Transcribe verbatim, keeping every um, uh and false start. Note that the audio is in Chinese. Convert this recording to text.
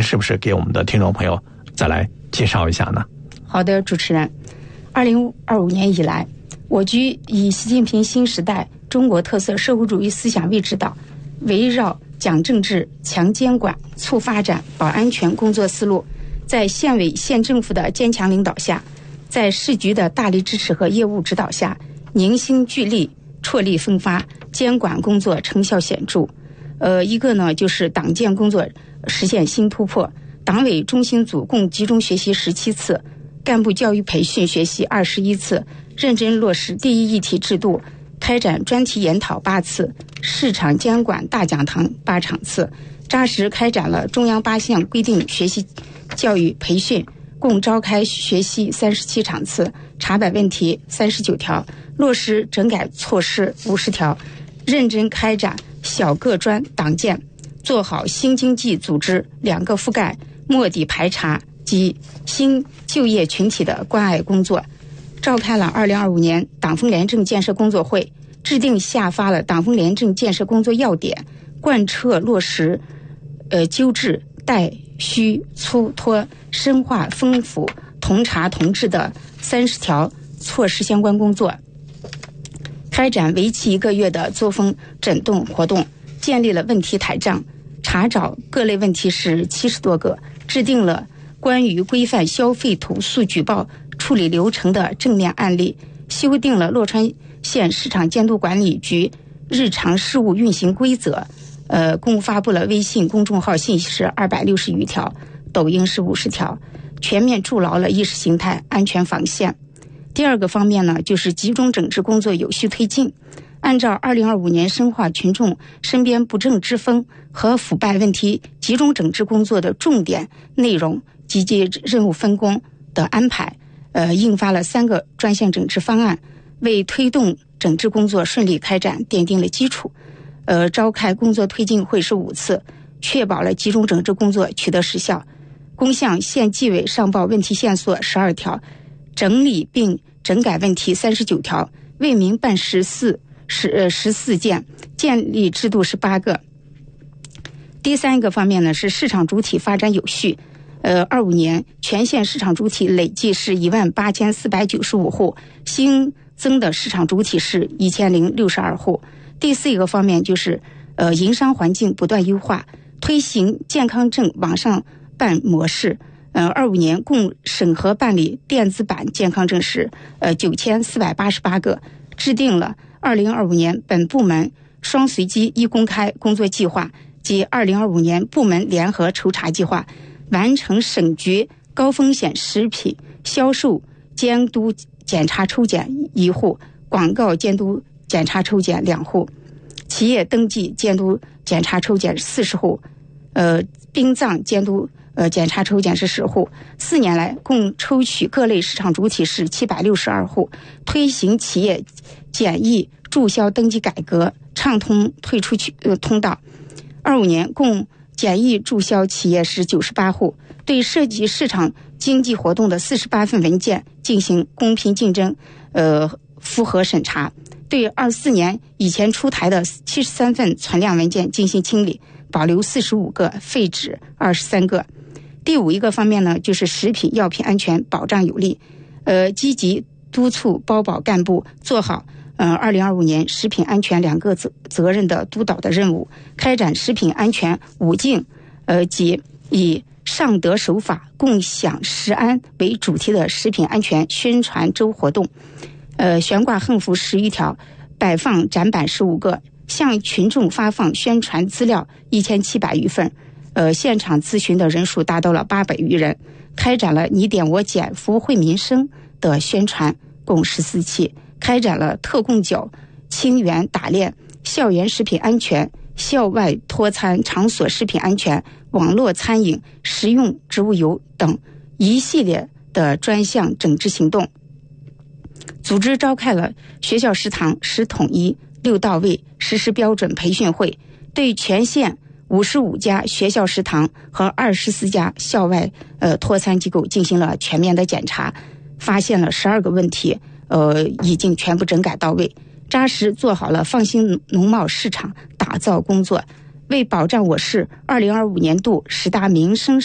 是不是给我们的听众朋友再来介绍一下呢？ 好的，主持人，二零二五年以来，我局以习近平新时代中国特色社会主义思想为指导，围绕讲政治、强监管、促发展、保安全工作思路，在县委县政府的坚强领导下，在市局的大力支持和业务指导下，凝心聚力，踔厉奋发，监管工作成效显著。呃，一个呢就是党建工作实现新突破，党委中心组共集中学习十七次，干部教育培训学习二十一次，认真落实第一议题制度，开展专题研讨八次，市场监管大讲堂八场次，扎实开展了中央八项规定学习教育培训，共召开学习三十七场次，查摆问题三十九条，落实整改措施五十条，认真开展小个专党建，做好新经济组织两个覆盖、末底排查及新就业群体的关爱工作，召开了二零二五年党风廉政建设工作会，制定下发了党风廉政建设工作要点，贯彻落实呃纠治怠虚粗脱、深化丰富同查同治的三十条措施相关工作，开展为期一个月的作风整顿活动，建立了问题台账，查找各类问题是七十多个，制定了关于规范消费投诉举报处理流程的正面案例，修订了洛川县市场监督管理局日常事务运行规则，呃，共发布了微信公众号信息是二百六十余条，抖音是五十条，全面筑牢了意识形态安全防线。第二个方面呢，就是集中整治工作有序推进，按照二零二五年深化群众身边不正之风和腐败问题集中整治工作的重点内容及其任务分工的安排，呃，印发了三个专项整治方案，为推动整治工作顺利开展奠定了基础。呃，召开工作推进会是五次，确保了集中整治工作取得实效。共向县纪委上报问题线索十二条，整理并整改问题三十九条，为民办十四十呃十四件，建立制度是八个。第三个方面呢是市场主体发展有序，呃，二五年全县市场主体累计是一万八千四百九十五户，新增的市场主体是一千零六十二户。第四一个方面就是呃营商环境不断优化，推行健康证网上办模式。呃，二五年共审核办理电子版健康证是呃九千四百八十八个，制定了二零二五年本部门双随机一公开工作计划及二零二五年部门联合抽查计划，完成省局高风险食品销售监督检查抽检一户，广告监督检查抽检两户，企业登记监督检查抽检四十户，呃，殡葬监督呃检查抽检是十户。四年来共抽取各类市场主体是七百六十二户，推行企业简易注销登记改革，畅通退出去呃通道。二五年共简易注销企业是九十八户，对涉及市场经济活动的四十八份文件进行公平竞争呃复核审查，对二四年以前出台的七十三份存量文件进行清理，保留四十五个，废止二十三个。第五一个方面呢，就是食品药品安全保障有力，呃，积极督促包保干部做好呃二零二五年食品安全两个责责任的督导的任务，开展食品安全五敬，呃及以上德守法共享食安为主题的食品安全宣传周活动，呃悬挂横幅十余条，摆放展板十五个，向群众发放宣传资料一千七百余份，呃现场咨询的人数达到了八百余人，开展了你点我捡服务惠民生的宣传共十四期，开展了特供缴、清源打链、校园食品安全、校外托餐场所食品安全、网络餐饮、食用植物油等一系列的专项整治行动。组织召开了学校食堂十统一六到位实施标准培训会，对全县五十五家学校食堂和二十四家校外呃托餐机构进行了全面的检查，发现了十二个问题，呃已经全部整改到位，扎实做好了放心农贸市场打造工作，为保障我市二零二五年度十大民生